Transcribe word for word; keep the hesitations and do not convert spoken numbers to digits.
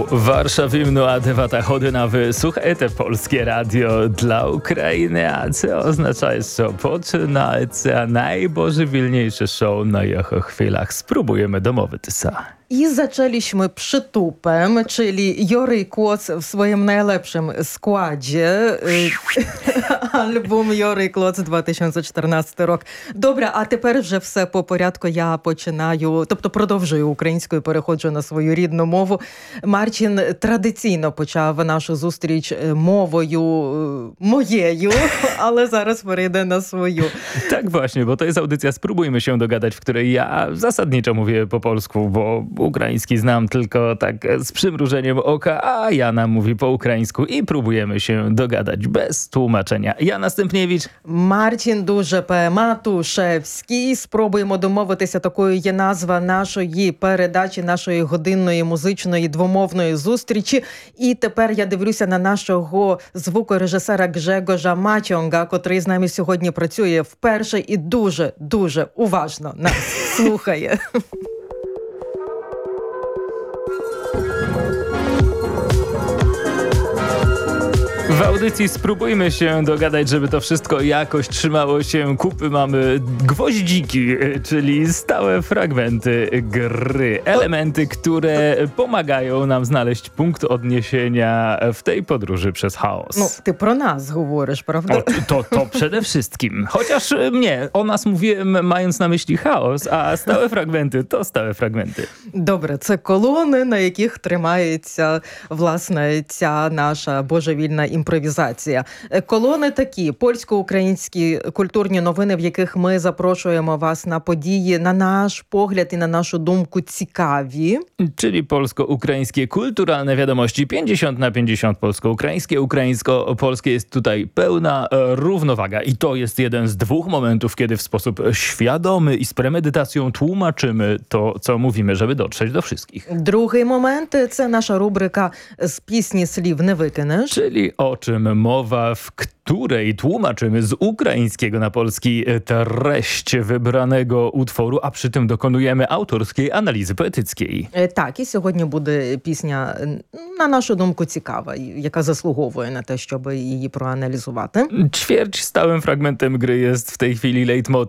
Варшавімну адевата ходина ви слухаєте Польське радіо для України, а це означає, що починається найбожевільніше шоу на його хвилях. Спробуємо домовитися. І zaczęliśmy przytupem, czyli Jory Kloc w swoim najlepszym składzie. Альбом Jory Kloc дві тисячі чотирнадцятий рік. Добре, а тепер вже все по порядку. Я починаю, тобто продовжую українською, переходжу на свою рідну мову. Марчин традиційно почав нашу зустріч mowою mojeju, ale zaraz перейде на свою. Tak właśnie, bo to jest audycja Spróbujmy się dogadać, w której ja zasadniczo mówię po polsku, bo ukraiński znam tylko tak z przymrużeniem oka, a Jana mówi po ukraińsku i próbujemy się dogadać bez tłumaczenia. Jana Stępniewicz. Марчин Дужепе Матушевський. Спробуємо домовитися, такою є назва нашої передачі, нашої годинної музичної двомовної зустрічі. І тепер я дивлюся на нашого звукорежисера Гжегожа Матьонга, котрий з нами сьогодні працює вперше і дуже-дуже уважно нас слухає. W audycji Spróbujmy się dogadać, żeby to wszystko jakoś trzymało się kupy. Mamy gwoździki, czyli stałe fragmenty gry. Elementy, które pomagają nam znaleźć punkt odniesienia w tej podróży przez chaos. No, ty pro nas говориш, prawda? O, to, to przede wszystkim. Chociaż nie, o nas mówiłem mając na myśli chaos, a stałe fragmenty to stałe fragmenty. Добре, це колони, на яких тримається, власне, ця наша божевільна імпровізація. Колони такі, польсько-українські культурні новини, в яких ми запрошуємо вас на події, на наш погляд і на нашу думку, цікаві. Czyli polsko-ukraińskie kulturalne wiadomości pięćdziesiąt na pięćdziesiąt polsko-ukraińskie, ukraińsko-polskie jest tutaj pełna e, równowaga i to jest jeden z dwóch momentów, kiedy w sposób świadomy i z premedytacją tłumaczymy to, co mówimy, żeby dotrzeć do wszystkich. Другий момент – це наша рубрика «З пісні слів не викинеш». Czyli o czym mowa, w której tłumaczymy z ukraińskiego na polski treść wybranego utworu, a przy tym dokonujemy autorskiej analizy poetyckiej. Так, і сьогодні буде пісня, на нашу думку, цікава, яка заслуговує на те, щоб її проаналізувати. Ćwierć stałym fragmentem gry jest w tej chwili leitmotiv